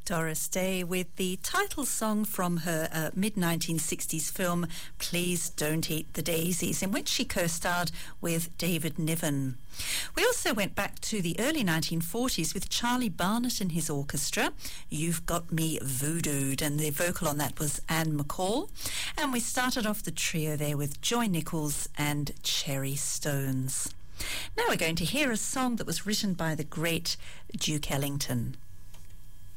Doris Day with the title song from her mid-1960s film Please Don't Eat the Daisies, in which she co-starred with David Niven. We also went back to the early 1940s with Charlie Barnett and his orchestra, You've Got Me Voodooed, and the vocal on that was Anne McCall. And we started off the trio there with Joy Nichols and Cherry Stones. Now we're going to hear a song that was written by the great Duke Ellington.